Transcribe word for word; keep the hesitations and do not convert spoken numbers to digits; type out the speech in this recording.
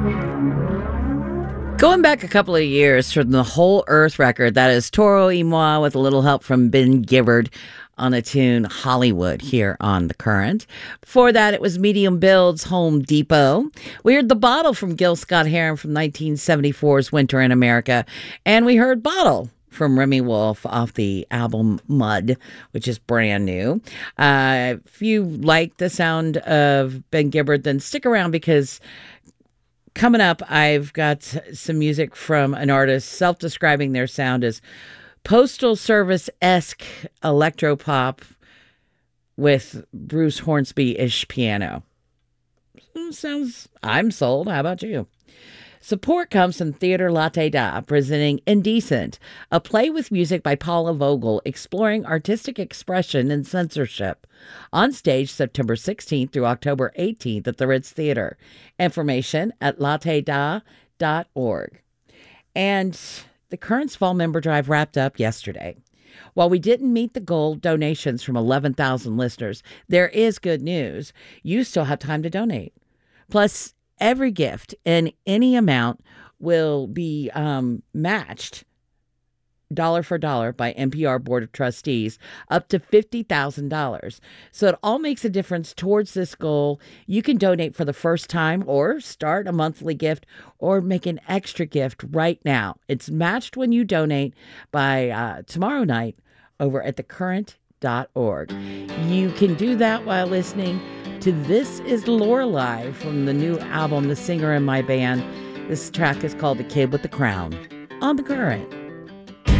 Going back a couple of years from the Whole Earth record, that is Toro y Moi with a little help from Ben Gibbard on a tune Hollywood here on The Current. Before that, it was Medium Build's Home Depot. We heard The Bottle from Gil Scott-Heron from nineteen seventy-four's Winter in America. And we heard Bottle from Remy Wolf off the album Mud, which is brand new. Uh, if you like the sound of Ben Gibbard, then stick around because coming up, I've got some music from an artist self-describing their sound as Postal Service-esque electropop with Bruce Hornsby-ish piano. Sounds, I'm sold. How about you? Support comes from Theater Latte Da, presenting Indecent, a play with music by Paula Vogel exploring artistic expression and censorship. On stage September sixteenth through October eighteenth at the Ritz Theater. Information at latte da dot org. And the Current's Fall Member Drive wrapped up yesterday. While we didn't meet the goal donations from eleven thousand listeners, there is good news. You still have time to donate. Plus, every gift in any amount will be um, matched dollar for dollar by N P R Board of Trustees up to fifty thousand dollars. So it all makes a difference towards this goal. You can donate for the first time or start a monthly gift or make an extra gift right now. It's matched when you donate by uh, tomorrow night over at the current dot org. You can do that while listening to This Is Lorelei from the new album, The Singer in My Band. This track is called The Kid with the Crown on The Current.